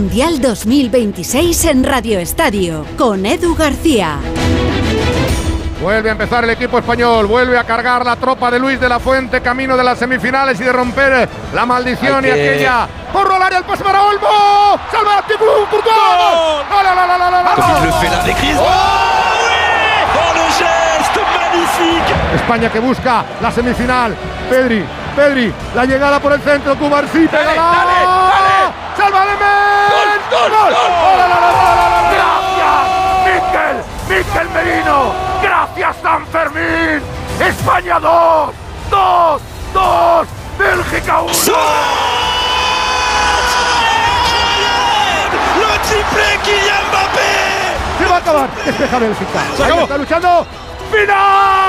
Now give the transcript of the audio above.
Mundial 2026 en Radio Estadio, con Edu García. Vuelve a empezar el equipo español, vuelve a cargar la tropa de Luis de la Fuente, camino de las semifinales y de romper la maldición y aquella. ¡Porro al área, el pase para Olmo! ¡Salva a Thibaut Courtois! ¡No, no, no, no, no, no! Comme il le fait là avec Griezmann. Oh oui! Oh le geste magnifique! España que busca la semifinal. Pedri, la llegada por el centro, Cubarsí, dale, dale. ¡Salva de Messi! ¡Gol! ¡Gracias, Mikel Merino! ¡Gracias, San Fermín! ¡España 2! ¡Bélgica 1! Le triplé Kylian Mbappé! ¡Se va a acabar! ¡Despeja Bélgica! ¡Se acabó! ¡Está luchando! ¡Final!